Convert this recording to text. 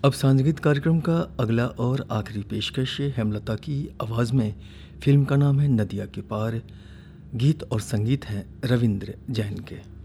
अब सांगीतिक कार्यक्रम का अगला और आखिरी पेशकश हेमलता की आवाज़ में। फिल्म का नाम है नदिया के पार। गीत और संगीत हैं रविंद्र जैन के।